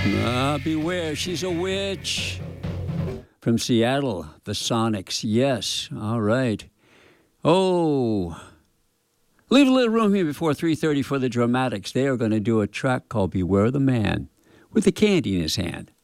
Beware, she's a witch. From Seattle, the Sonics. Yes, all right. Oh, leave a little room here before 3:30 for the Dramatics. They are going to do a track called Beware the Man with the candy in his hand.